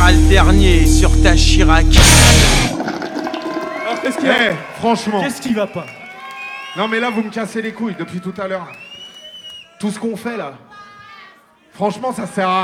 tireras le dernier sur ta Chirac. Alors, qu'est-ce qu'il y a Franchement. Qu'est-ce qui va pas? Non mais là vous me cassez les couilles depuis tout à l'heure. Tout ce qu'on fait là. Franchement ça sert à